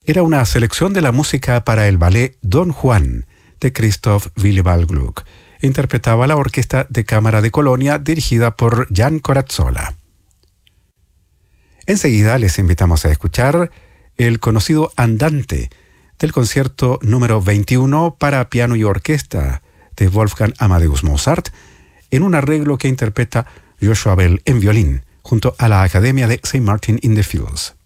era una selección de la música para el ballet Don Juan de Christoph Willibald Gluck. Interpretaba la Orquesta de Cámara de Colonia dirigida por Jan Corazzola. Enseguida les invitamos a escuchar el conocido Andante del concierto número 21 para piano y orquesta de Wolfgang Amadeus Mozart, en un arreglo que interpreta Joshua Bell en violín, junto a la Academia de St. Martin in the Fields.